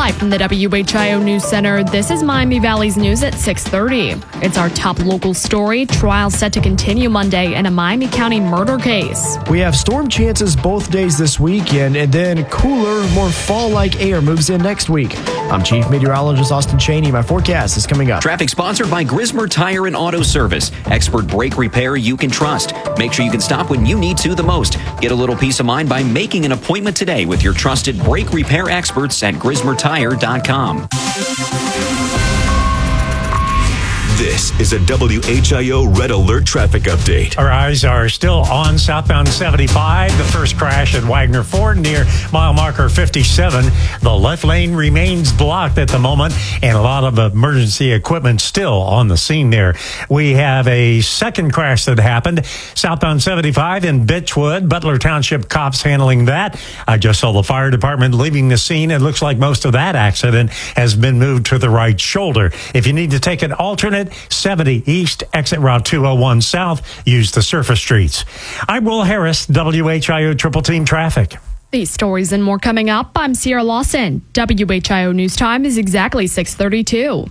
Live from the WHIO News Center, this is Miami Valley's news at 6:30. It's our top local story. Trial set to continue Monday in a Miami County murder case. We have storm chances both days this weekend, and then cooler, more fall-like air moves in next week. I'm Chief Meteorologist Austin Cheney. My forecast is coming up. Traffic sponsored by Grismer Tire and Auto Service. Expert brake repair you can trust. Make sure you can stop when you need to the most. Get a little peace of mind by making an appointment today with your trusted brake repair experts at GrismerTire.com. This is a WHIO Red Alert traffic update. Our eyes are still on southbound 75. The first crash at Wagner Ford near mile marker 57. The left lane remains blocked at the moment, and a lot of emergency equipment still on the scene there. We have a second crash that happened southbound 75 in Bitchwood. Butler Township cops handling that. I just saw the fire department leaving the scene. It looks like most of that accident has been moved to the right shoulder. If you need to take an alternate 70 East, exit Route 201 South, use the surface streets. I'm Will Harris, WHIO Triple Team Traffic. These stories and more coming up. I'm Sierra Lawson. WHIO News Time is exactly 6:32.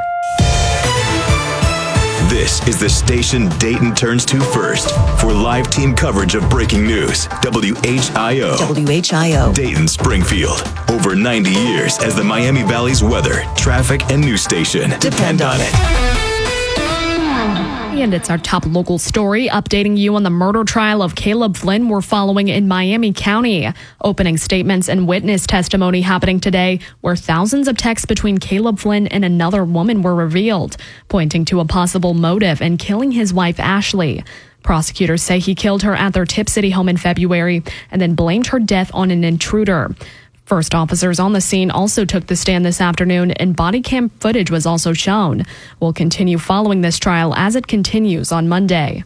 This is the station Dayton turns to first for live team coverage of breaking news. WHIO. WHIO. Dayton Springfield. Over 90 years as the Miami Valley's weather, traffic, and news station. Depend on it. And it's our top local story, updating you on the murder trial of Caleb Flynn we're following in Miami County. Opening statements and witness testimony happening today, where thousands of texts between Caleb Flynn and another woman were revealed, pointing to a possible motive in killing his wife, Ashley. Prosecutors say he killed her at their Tip City home in February and then blamed her death on an intruder. First officers on the scene also took the stand this afternoon, and body cam footage was also shown. We'll continue following this trial as it continues on Monday.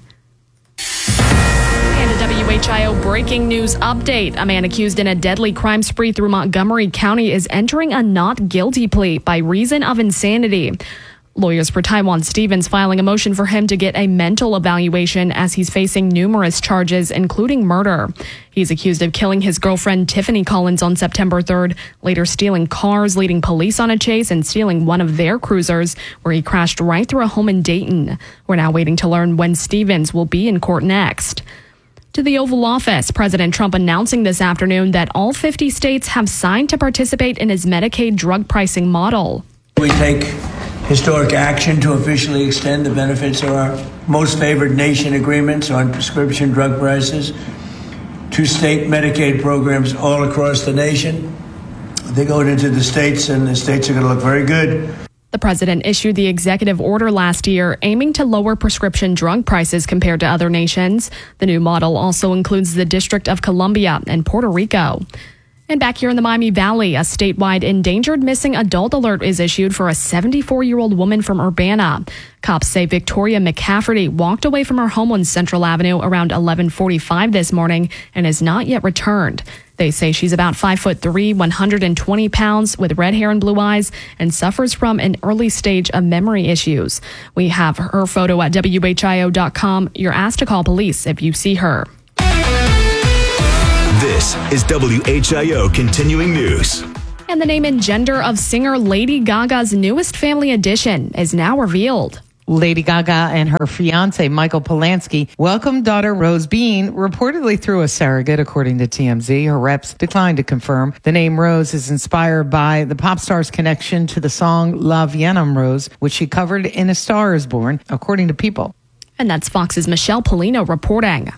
And a WHIO breaking news update. A man accused in a deadly crime spree through Montgomery County is entering a not guilty plea by reason of insanity. Lawyers for Taiwan Stevens filing a motion for him to get a mental evaluation as he's facing numerous charges, including murder. He's accused of killing his girlfriend Tiffany Collins on September 3rd, later stealing cars, leading police on a chase, and stealing one of their cruisers, where he crashed right through a home in Dayton. We're now waiting to learn when Stevens will be in court next. To the Oval Office, President Trump announcing this afternoon that all 50 states have signed to participate in his Medicaid drug pricing model. We take historic action to officially extend the benefits of our most favored nation agreements on prescription drug prices to state Medicaid programs all across the nation. They're going into the states, and the states are going to look very good. The president issued the executive order last year aiming to lower prescription drug prices compared to other nations. The new model also includes the District of Columbia and Puerto Rico. And back here in the Miami Valley, a statewide endangered missing adult alert is issued for a 74-year-old woman from Urbana. Cops say Victoria McCafferty walked away from her home on Central Avenue around 11:45 this morning and has not yet returned. They say she's about 5'3", 120 pounds, with red hair and blue eyes, and suffers from an early stage of memory issues. We have her photo at WHIO.com. You're asked to call police if you see her. This is WHIO Continuing News. And the name and gender of singer Lady Gaga's newest family addition is now revealed. Lady Gaga and her fiancé, Michael Polanski, welcomed daughter Rose Bean, reportedly through a surrogate, according to TMZ. Her reps declined to confirm. The name Rose is inspired by the pop star's connection to the song La Vienna Rose, which she covered in A Star is Born, according to People. And that's Fox's Michelle Polino reporting.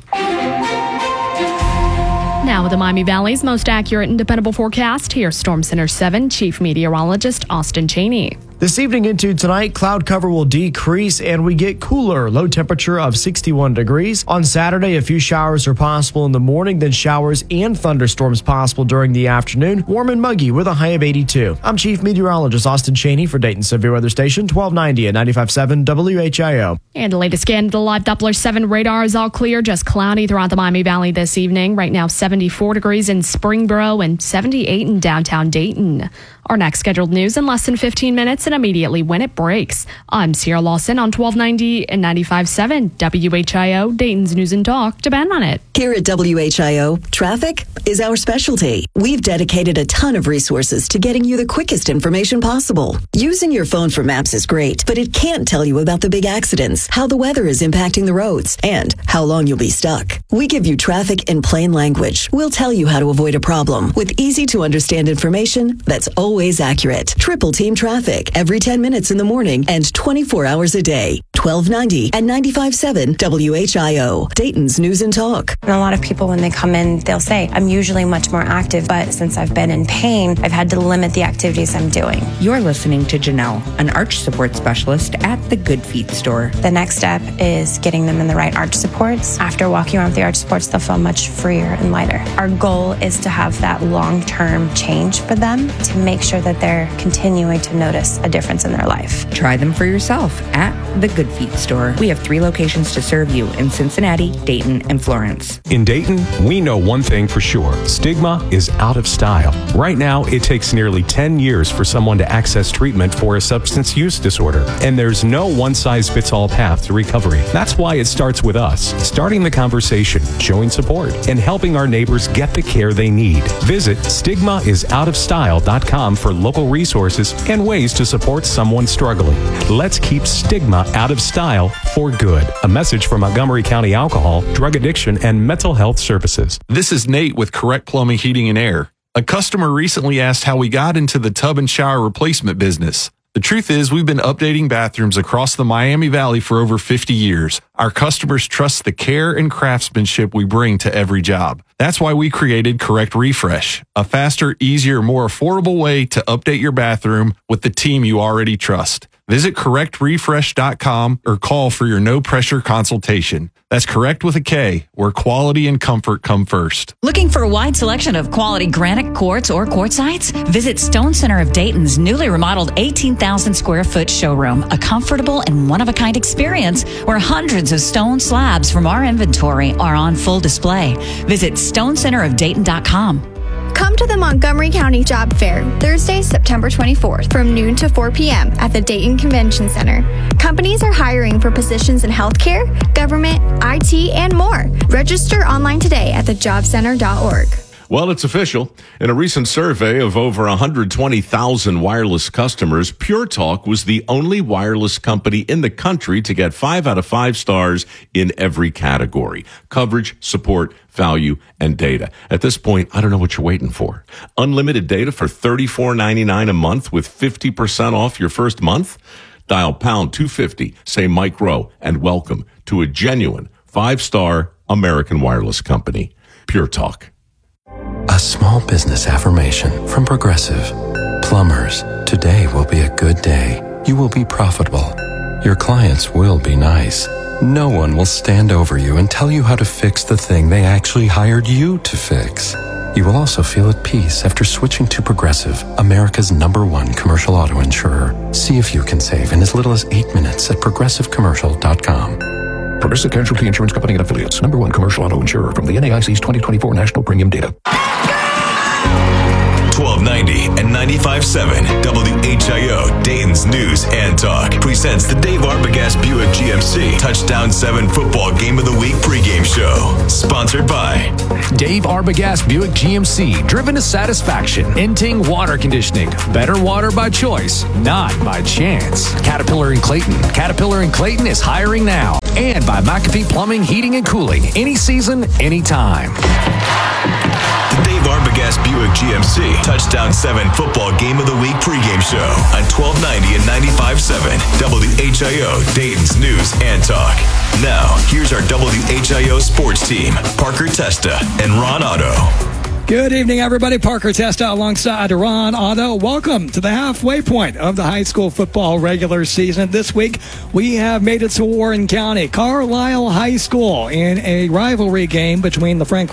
Now with the Miami Valley's most accurate and dependable forecast, here's Storm Center 7 Chief Meteorologist Austin Cheney. This evening into tonight, cloud cover will decrease and we get cooler, low temperature of 61 degrees. On Saturday, a few showers are possible in the morning, then showers and thunderstorms possible during the afternoon. Warm and muggy with a high of 82. I'm Chief Meteorologist Austin Cheney for Dayton Severe Weather Station 1290 and 95.7 WHIO. And the latest scan of the live Doppler 7 radar is all clear, just cloudy throughout the Miami Valley this evening. Right now, 74 degrees in Springboro and 78 in downtown Dayton. Our next scheduled news in less than 15 minutes and immediately when it breaks. I'm Sierra Lawson on 1290 and 95.7 WHIO, Dayton's News and Talk. Depend on it. Here at WHIO, traffic is our specialty. We've dedicated a ton of resources to getting you the quickest information possible. Using your phone for maps is great, but it can't tell you about the big accidents, how the weather is impacting the roads, and how long you'll be stuck. We give you traffic in plain language. We'll tell you how to avoid a problem with easy to understand information that's always accurate. Triple Team Traffic every 10 minutes in the morning and 24 hours a day. 1290 and 95.7 WHIO, Dayton's News and Talk. And a lot of people, when they come in, they'll say, I'm usually much more active, but since I've been in pain, I've had to limit the activities I'm doing. You're listening to Janelle, an arch support specialist at the Good Feet store. The next step is getting them in the right arch supports. After walking around with the arch supports, they'll feel much freer and lighter. Our goal is to have that long-term change for them to make sure that they're continuing to notice a difference in their life. Try them for yourself at the Good Feet store. We have 3 locations to serve you in Cincinnati, Dayton, and Florence. In Dayton, we know one thing for sure. Stigma is out of style. Right now, it takes nearly 10 years for someone to access treatment for a substance use disorder, and there's no one-size-fits-all path to recovery. That's why it starts with us, starting the conversation, showing support, and helping our neighbors get the care they need. Visit stigmaisoutofstyle.com for local resources and ways to support someone struggling. Let's keep stigma out of style for good. A message from Montgomery County Alcohol, Drug Addiction, and Mental Health Services. This is Nate with Correct Plumbing, Heating, and Air. A customer recently asked how we got into the tub and shower replacement business. The truth is, we've been updating bathrooms across the Miami Valley for over 50 years. Our customers trust the care and craftsmanship we bring to every job. That's why we created Correct Refresh, a faster, easier, more affordable way to update your bathroom with the team you already trust. Visit correctrefresh.com or call for your no-pressure consultation. That's Correct with a K, where quality and comfort come first. Looking for a wide selection of quality granite quartz or quartzites? Visit Stone Center of Dayton's newly remodeled 18,000 square foot showroom, a comfortable and one-of-a-kind experience where hundreds of stone slabs from our inventory are on full display. Visit stonecenterofdayton.com. Come to the Montgomery County Job Fair, Thursday, September 24th, from noon to 4 p.m. at the Dayton Convention Center. Companies are hiring for positions in healthcare, government, IT, and more. Register online today at thejobcenter.org. Well, it's official. In a recent survey of over 120,000 wireless customers, Pure Talk was the only wireless company in the country to get 5 out of 5 stars in every category: coverage, support, value, and data. At this point, I don't know what you're waiting for. Unlimited data for $34.99 a month with 50% off your first month? Dial pound 250, say Mike Rowe, and welcome to a genuine 5-star American wireless company. Pure Talk. A small business affirmation from Progressive. Plumbers, today will be a good day. You will be profitable. Your clients will be nice. No one will stand over you and tell you how to fix the thing they actually hired you to fix. You will also feel at peace after switching to Progressive, America's #1 commercial auto insurer. See if you can save in as little as 8 minutes at progressivecommercial.com. Progressive Casualty Insurance Company and Affiliates. #1 commercial auto insurer from the NAIC's 2024 National Premium Data. 1290 and 95.7 WHIO, Dayton's News and Talk, presents the Dave Arbogast Buick GMC Touchdown 7 Football Game of the Week pregame show. Sponsored by Dave Arbogast Buick GMC, driven to satisfaction. Inting Water Conditioning, better water by choice, not by chance. Caterpillar and Clayton. Caterpillar and Clayton is hiring now. And by McAfee Plumbing, Heating, and Cooling. Any season, anytime. The Dave Arbogast Buick GMC Touchdown 7 Football Game of the Week pregame show on 1290 and 95.7 WHIO, Dayton's News and Talk. Now, here's our WHIO sports team, Parker Testa and Ron Otto. Good evening, everybody. Parker Testa alongside Ron Otto. Welcome to the halfway point of the high school football regular season. This week, we have made it to Warren County. Carlisle High School in a rivalry game between the Franklin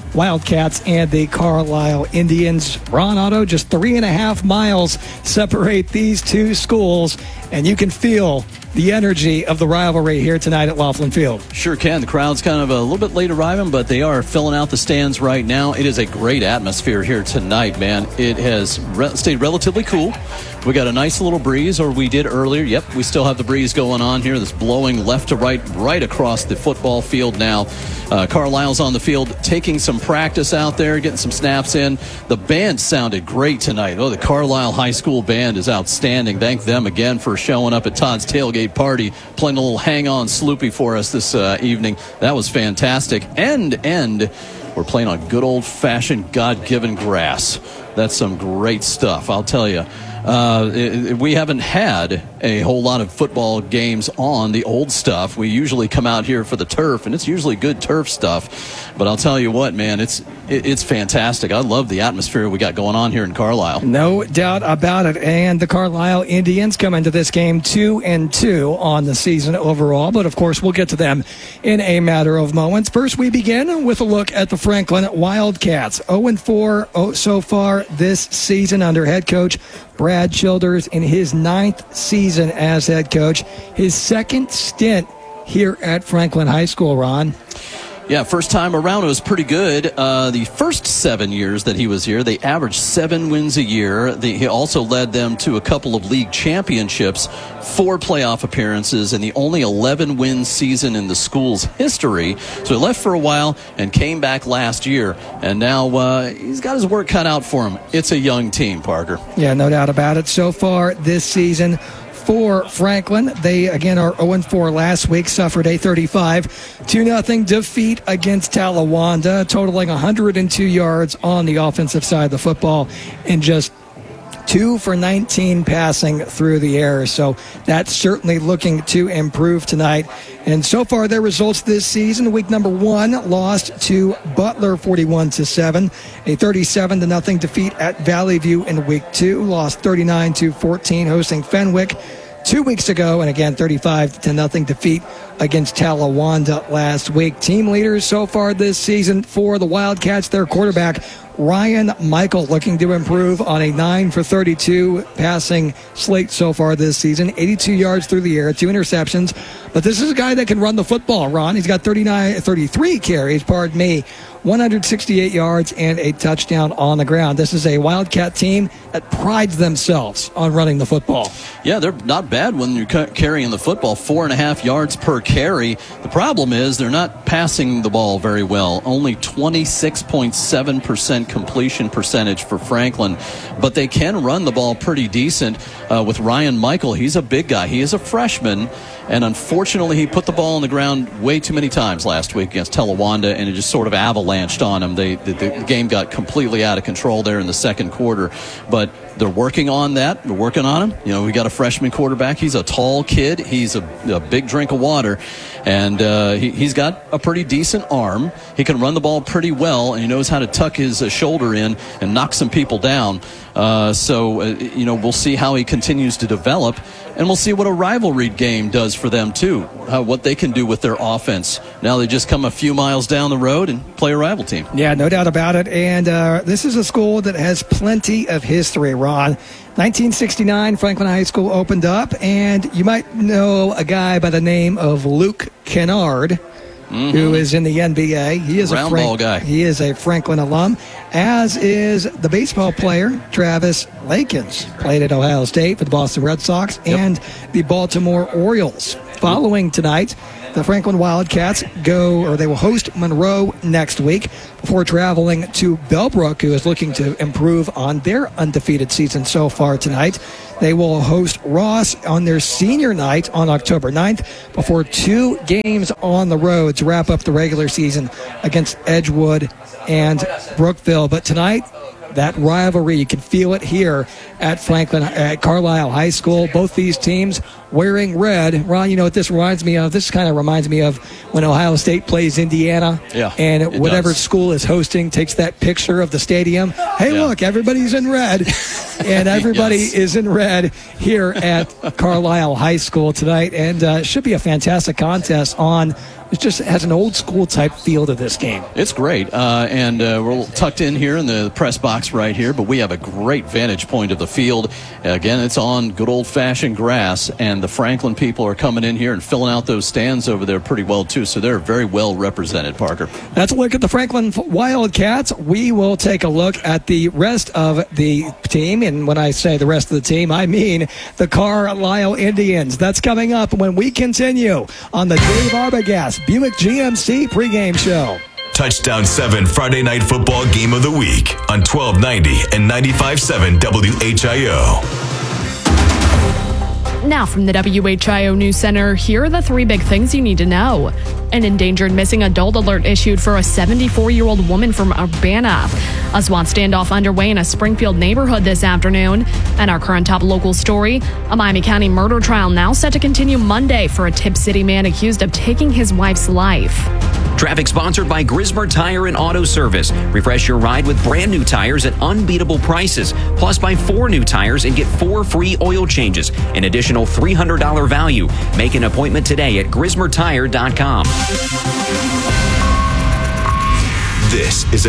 Wildcats and the Carlisle Indians. Ron Otto, just 3.5 miles separate these two schools, and you can feel the energy of the rivalry here tonight at Laughlin Field. Sure can. The crowd's kind of a little bit late arriving, but they are filling out the stands right now. It is a great atmosphere here tonight, man. It has stayed relatively cool. We got a nice little breeze, or we did earlier. Yep, we still have the breeze going on here that's blowing left to right across the football field now. Carlisle's on the field taking some practice out there, getting some snaps in. The band sounded great tonight. Oh, the Carlisle High School band is outstanding. Thank them again for showing up at Todd's tailgate party, playing a little hang-on Sloopy for us this evening. That was fantastic. And we're playing on good old-fashioned God-given grass. That's some great stuff, I'll tell you. We haven't had a whole lot of football games on the old stuff. We usually come out here for the turf, and it's usually good turf stuff. But I'll tell you what, man, it's fantastic. I love the atmosphere we got going on here in Carlisle. No doubt about it. And the Carlisle Indians come into this game 2-2 on the season overall. But, of course, we'll get to them in a matter of moments. First, we begin with a look at the Franklin Wildcats. 0-4 so far this season under head coach Brad Childers in his 9th season as head coach. His second stint here at Franklin High School, Ron. Yeah, first time around it was pretty good. The first 7 years that he was here, they averaged 7 wins a year. He also led them to a couple of league championships, 4 playoff appearances, and the only 11-win season in the school's history. So he left for a while and came back last year, and now he's got his work cut out for him. It's a young team, Parker. Yeah, no doubt about it. So far this season, for Franklin, they again are 0-4 last week, suffered a 35-0 defeat against Talawanda, totaling 102 yards on the offensive side of the football and just 2 for 19 passing through the air. So that's certainly looking to improve tonight. And so far, their results this season: week number 1, lost to Butler 41-7, a 37-0 defeat at Valley View in week 2, lost 39-14 hosting Fenwick 2 weeks ago, and again 35-0 defeat against Talawanda last week. Team leaders so far this season for the Wildcats, their quarterback Ryan Michael, looking to improve on a 9 for 32 passing slate so far this season, 82 yards through the air, 2 interceptions. But this is a guy that can run the football, Ron. He's got 33 carries, 168 yards and a touchdown on the ground. This is a Wildcat team that prides themselves on running the football. Yeah, they're not bad when you're carrying the football, 4.5 yards per carry. The problem is they're not passing the ball very well. Only 26.7% completion percentage for Franklin, but they can run the ball pretty decent with Ryan Michael. He's a big guy. He is a freshman, and unfortunately he put the ball on the ground way too many times last week against Talawanda, and it just sort of avalanched on him. The game got completely out of control there in the second quarter, but they're working on that. They're working on him. You know, we got a freshman quarterback. He's a tall kid. He's a big drink of water, and he's got a pretty decent arm. He can run the ball pretty well, and he knows how to tuck his shoulder in and knock some people down. We'll see how he continues to develop, and we'll see what a rivalry game does for them too, what they can do with their offense. Now they just come a few miles down the road and play a rival team. Yeah, no doubt about it. And this is a school that has plenty of history, Ron. 1969, Franklin High School opened up, and you might know a guy by the name of Luke Kennard, who is in the NBA. He is round ball guy. He is a Franklin alum, as is the baseball player Travis Lakins. Played at Ohio State for the Boston Red Sox and the Baltimore Orioles. Following tonight, the Franklin Wildcats they will host Monroe next week before traveling to Bellbrook, who is looking to improve on their undefeated season so far tonight. They will host Ross on their senior night on October 9th before 2 games on the road to wrap up the regular season against Edgewood and Brookville. But tonight, that rivalry, you can feel it here at Carlisle High School. Both these teams wearing red. Ron, you know what this reminds me of? This kind of reminds me of when Ohio State plays Indiana. Yeah, and whatever school is hosting takes that picture of the stadium. Hey, look, everybody's in red. And everybody is in red here at Carlisle High School tonight. And it should be a fantastic contest on. It just has an old school type feel to this game. It's great. And we're tucked in here in the press box right here, but we have a great vantage point of the field. Again, it's on good old-fashioned grass, and the Franklin people are coming in here and filling out those stands over there pretty well, too. So they're very well represented, Parker. That's a look at the Franklin Wildcats. We will take a look at the rest of the team. And when I say the rest of the team, I mean the Carlisle Indians. That's coming up when we continue on the Dave Arbogast Buick GMC pregame show. Touchdown 7 Friday Night Football Game of the Week on 1290 and 95.7 WHIO. Now from the WHIO News Center, here are the 3 big things you need to know. An endangered missing adult alert issued for a 74-year-old woman from Urbana. A SWAT standoff underway in a Springfield neighborhood this afternoon. And our current top local story, a Miami County murder trial now set to continue Monday for a Tip City man accused of taking his wife's life. Traffic sponsored by Grismer Tire and Auto Service. Refresh your ride with brand new tires at unbeatable prices. Plus, buy 4 new tires and get 4 free oil changes. An additional $300 value. Make an appointment today at GrismerTire.com. This is a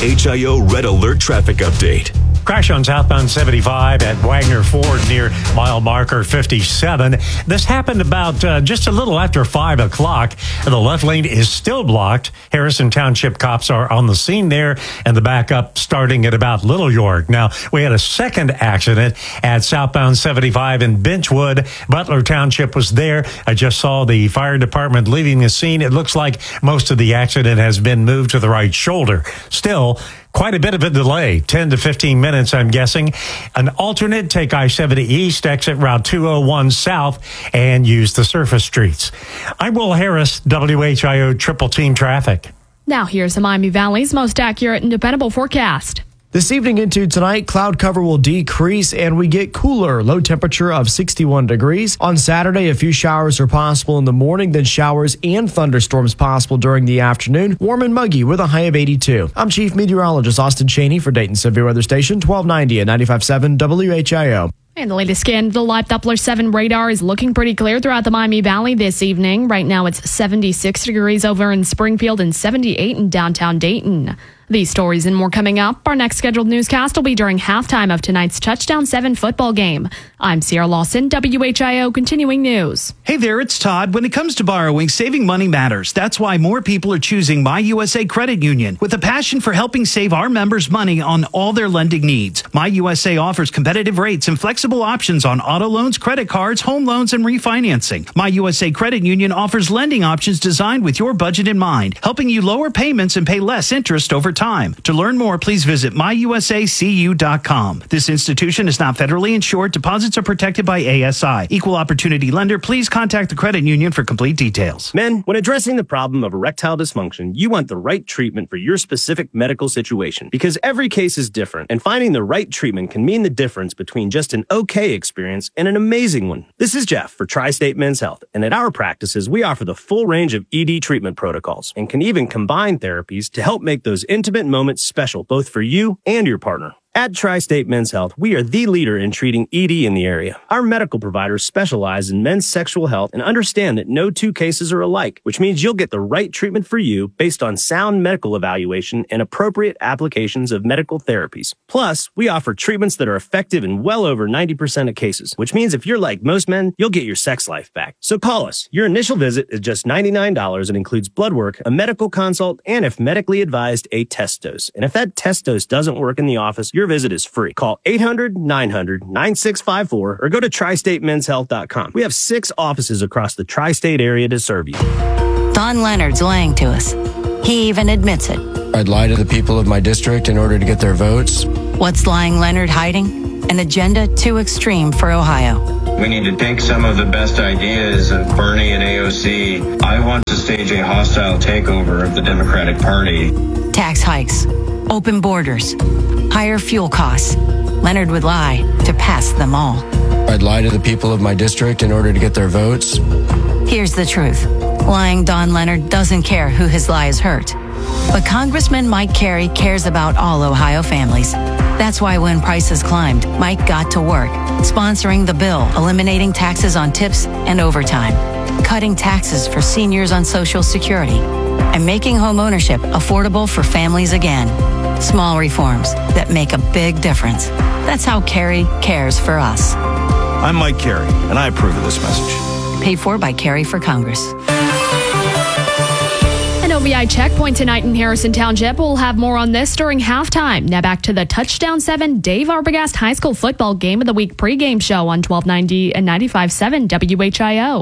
WHIO Red Alert traffic update. Crash on southbound 75 at Wagner Ford near mile marker 57. This happened about just a little after 5 o'clock. The left lane is still blocked. Harrison Township cops are on the scene there, and the backup starting at about Little York. Now, we had a second accident at southbound 75 in Benchwood. Butler Township was there. I just saw the fire department leaving the scene. It looks like most of the accident has been moved to the right shoulder. Still, quite a bit of a delay, 10 to 15 minutes, I'm guessing. An alternate, take I-70 East, exit Route 201 South, and use the surface streets. I'm Will Harris, WHIO Triple Team Traffic. Now here's the Miami Valley's most accurate and dependable forecast. This evening into tonight, cloud cover will decrease and we get cooler. Low temperature of 61 degrees. On Saturday, a few showers are possible in the morning, then showers and thunderstorms possible during the afternoon. Warm and muggy with a high of 82. I'm Chief Meteorologist Austin Cheney for Dayton Severe Weather Station 1290 and 95.7 WHIO. And the latest scan, the Live Doppler 7 radar is looking pretty clear throughout the Miami Valley this evening. Right now it's 76 degrees over in Springfield and 78 in downtown Dayton. These stories and more coming up. Our next scheduled newscast will be during halftime of tonight's Touchdown 7 football game. I'm Sierra Lawson, WHIO Continuing News. Hey there, it's Todd. When it comes to borrowing, saving money matters. That's why more people are choosing My USA Credit Union. With a passion for helping save our members money on all their lending needs, My USA offers competitive rates and flexible options on auto loans, credit cards, home loans, and refinancing. My USA Credit Union offers lending options designed with your budget in mind, helping you lower payments and pay less interest over time. To learn more, please visit myusacu.com. This institution is not federally insured. Deposits are protected by ASI. Equal opportunity lender. Please contact the credit union for complete details. Men, when addressing the problem of erectile dysfunction, you want the right treatment for your specific medical situation because every case is different, and finding the right treatment can mean the difference between just an okay experience and an amazing one. This is Jeff for Tri-State Men's Health, and at our practices, we offer the full range of ED treatment protocols and can even combine therapies to help make those intimate moments special both for you and your partner. At Tri-State Men's Health, we are the leader in treating ED in the area. Our medical providers specialize in men's sexual health and understand that no two cases are alike, which means you'll get the right treatment for you based on sound medical evaluation and appropriate applications of medical therapies. Plus, we offer treatments that are effective in well over 90% of cases, which means if you're like most men, you'll get your sex life back. So call us. Your initial visit is just $99 and includes blood work, a medical consult, and if medically advised, a test dose. And if that test dose doesn't work in the office, your visit is free. Call 800-900-9654 or go to tristatemenshealth.com. We have 6 offices across the tri-state area to serve you. Don Leonard's lying to us. He even admits it. I'd lie to the people of my district in order to get their votes. What's lying Leonard hiding? An agenda too extreme for Ohio. We need to take some of the best ideas of Bernie and AOC. I want to stage a hostile takeover of the Democratic Party. Tax hikes, open borders, higher fuel costs. Leonard would lie to pass them all. I'd lie to the people of my district in order to get their votes. Here's the truth. Lying Don Leonard doesn't care who his lies hurt. But Congressman Mike Carey cares about all Ohio families. That's why when prices climbed, Mike got to work, sponsoring the bill, eliminating taxes on tips and overtime, cutting taxes for seniors on Social Security, and making home ownership affordable for families again. Small reforms that make a big difference. That's how Kerry cares for us. I'm Mike Kerry, and I approve of this message. Paid for by Kerry for Congress. An OVI checkpoint tonight in Harrison Township. We'll have more on this during halftime. Now back to the Touchdown 7 Dave Arbogast High School Football Game of the Week pregame show on 1290 and 95.7 WHIO.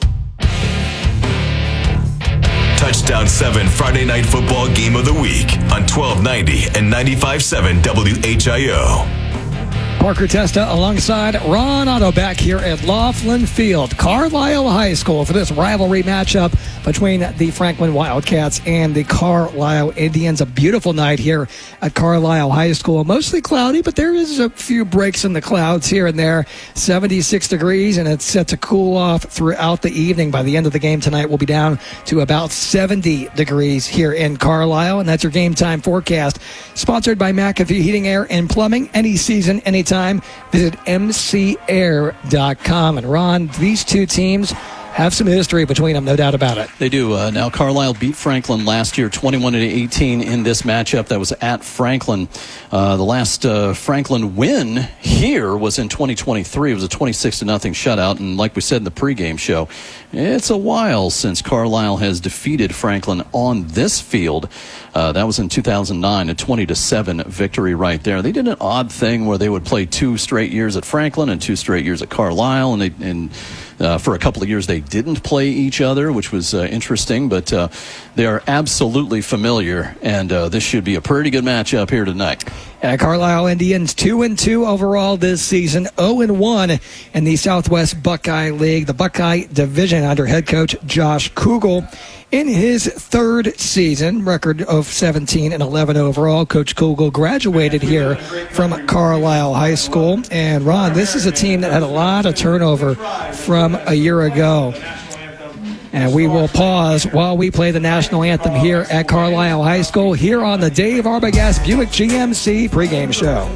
Touchdown 7 Friday Night Football Game of the Week on 1290 and 95.7 WHIO. Parker Testa alongside Ron Otto back here at Laughlin Field, Carlisle High School, for this rivalry matchup between the Franklin Wildcats and the Carlisle Indians. A beautiful night here at Carlisle High School. Mostly cloudy, but there is a few breaks in the clouds here and there. 76 degrees, and it's set to cool off throughout the evening. By the end of the game tonight, we'll be down to about 70 degrees here in Carlisle, and that's your game time forecast. Sponsored by McAfee Heating, Air, and Plumbing. Any season, anytime. Visit mcair.com. And Ron, these two teams have some history between them, no doubt about it. They do. Now, Carlisle beat Franklin last year, 21-18 in this matchup that was at Franklin. The last Franklin win here was in 2023. It was a 26-0 shutout. And like we said in the pregame show, it's a while since Carlisle has defeated Franklin on this field. That was in 2009, a 20-7 victory right there. They did an odd thing where they would play 2 straight years at Franklin and 2 straight years at Carlisle, and for a couple of years they didn't play each other, which was interesting, but they are absolutely familiar, and this should be a pretty good matchup here tonight. Carlisle Indians 2-2 overall this season, 0-1 in the Southwest Buckeye League, the Buckeye Division, under head coach Josh Kugel. In his 3rd season, record of 17-11 overall. Coach Kugel graduated here from Carlisle High School. And Ron, this is a team that had a lot of turnover from a year ago. And we will pause while we play the national anthem here at Carlisle High School, here on the Dave Arbogast Buick GMC pregame show.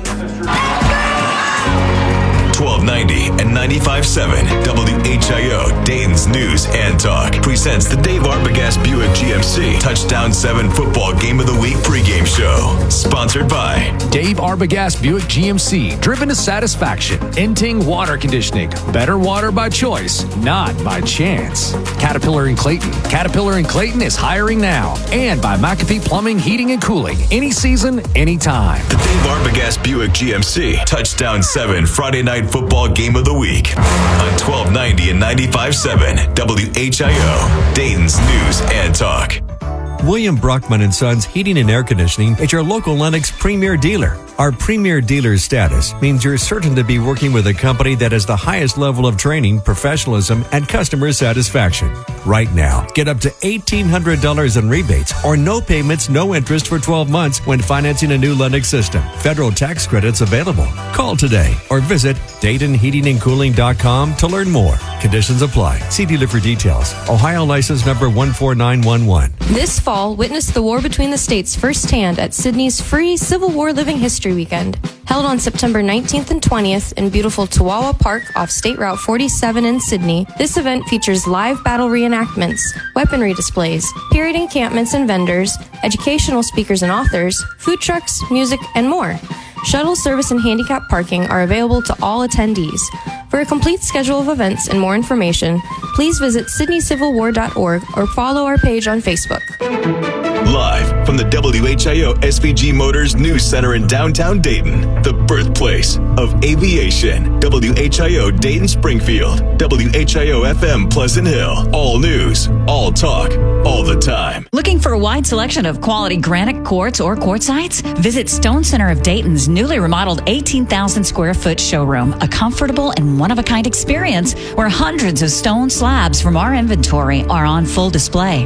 1290 and 95.7 WHIO, Dayton's News and Talk, presents the Dave Arbogast Buick GMC Touchdown 7 Football Game of the Week pregame show. Sponsored by Dave Arbogast Buick GMC, driven to satisfaction. Inting Water Conditioning, better water by choice, not by chance. Caterpillar and Clayton. Caterpillar and Clayton is hiring now. And by McAfee Plumbing, Heating, and Cooling. Any season, anytime. The Dave Arbogast Buick GMC Touchdown 7 Friday Night Football Game of the Week on 1290 and 95.7 WHIO, Dayton's News and Talk. William Brockman & Sons Heating and Air Conditioning is your local Lennox premier dealer. Our premier dealer status means you're certain to be working with a company that has the highest level of training, professionalism, and customer satisfaction. Right now, get up to $1,800 in rebates or no payments, no interest for 12 months when financing a new Lennox system. Federal tax credits available. Call today or visit DaytonHeatingandCooling.com to learn more. Conditions apply. See dealer for details. Ohio license number 14911. This fall, witness the war between the states firsthand at Sydney's free Civil War Living History Weekend. Held on September 19th and 20th in beautiful Tawawa Park off State Route 47 in Sydney, this event features live battle reenactments, weaponry displays, period encampments and vendors, educational speakers and authors, food trucks, music, and more. Shuttle service and handicap parking are available to all attendees. For a complete schedule of events and more information, please visit sydneycivilwar.org or follow our page on Facebook. Live from the WHIO SVG Motors News Center in downtown Dayton, the birthplace of aviation. WHIO Dayton Springfield, WHIO FM Pleasant Hill. All news, all talk, all the time. Looking for a wide selection of quality granite quartz or quartzites? Visit Stone Center of Dayton's newly remodeled 18,000 square foot showroom, a comfortable and one-of-a-kind experience where hundreds of stone slabs from our inventory are on full display.